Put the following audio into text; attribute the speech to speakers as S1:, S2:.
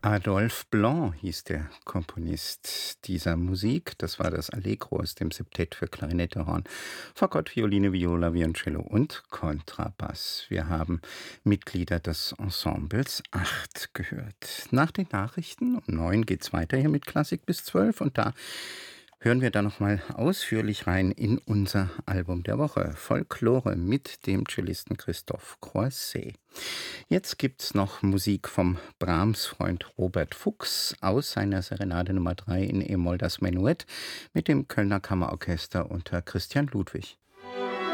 S1: Adolphe Blanc hieß der Komponist dieser Musik. Das war das Allegro aus dem Septett für Klarinette, Horn, Fagott, Violine, Viola, Violoncello und Kontrabass. Wir haben Mitglieder des Ensembles 8 gehört. Nach den Nachrichten um 9 geht's weiter hier mit Klassik bis 12 und da hören wir dann noch mal ausführlich rein in unser Album der Woche, Folklore mit dem Cellisten Christophe Croisset. Jetzt gibt's noch Musik vom Brahms-Freund Robert Fuchs aus seiner Serenade Nummer 3 in E-Moll, das Menuett, mit dem Kölner Kammerorchester unter Christian Ludwig.